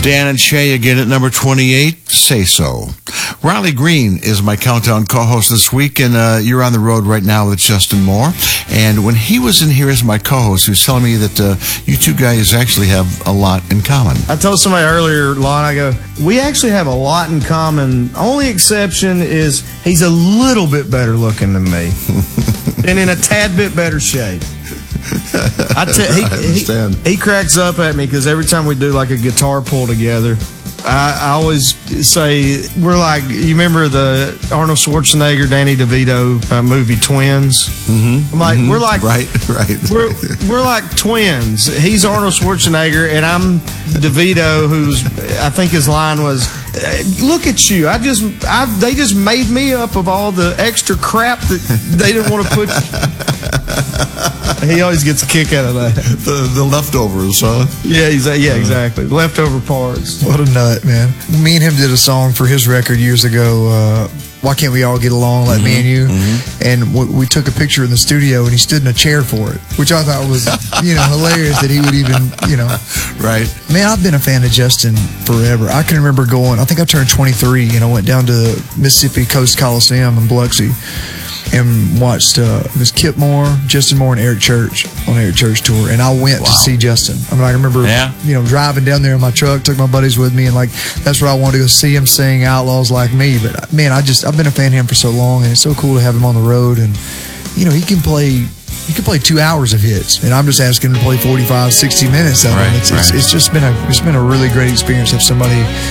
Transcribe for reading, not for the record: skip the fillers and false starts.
Dan and Shay again at number 28, Say So. Riley Green is my Countdown co-host this week, and you're on the road right now with Justin Moore. And when he was in here as my co-host, he was telling me that you two guys actually have a lot in common. I told somebody earlier, Lon, I go, we actually have a lot in common. Only exception is he's a little bit better looking than me and in a tad bit better shape. He cracks up at me because every time we do like a guitar pull together, I always say we're like, you remember the Arnold Schwarzenegger, Danny DeVito movie Twins? Mm-hmm. I'm like, we're like, right. We're like twins. He's Arnold Schwarzenegger, and I'm DeVito, who's, I think his line was, "Look at you! They just made me up of all the extra crap that they didn't want to put." He always gets a kick out of that. The leftovers, huh? Yeah, exactly. Leftover parts. What a nut, man. Me and him did a song for his record years ago, Why Can't We All Get Along Like Me and You? And we took a picture in the studio, and he stood in a chair for it, which I thought was, hilarious that he would even, Right. Man, I've been a fan of Justin forever. I can remember going, I think I turned 23, and I went down to Mississippi Coast Coliseum in Biloxi and watched Miss Kip Moore, Justin Moore, and Eric Church on Eric Church tour. And I went to see Justin. I mean, I remember, driving down there in my truck, took my buddies with me, and that's where I wanted to go see him sing Outlaws Like Me. But man, I've been a fan of him for so long, and it's so cool to have him on the road. And he can play 2 hours of hits, and I'm just asking him to play 45, 60 minutes of them. It's just been a really great experience to have somebody